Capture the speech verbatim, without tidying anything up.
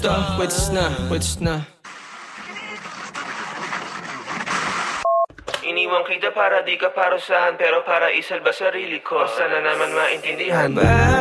to, pwets na, pwets na. Iniwan kita para di ka parusahan, pero para isalba sarili ko. Sana naman maintindihan ba?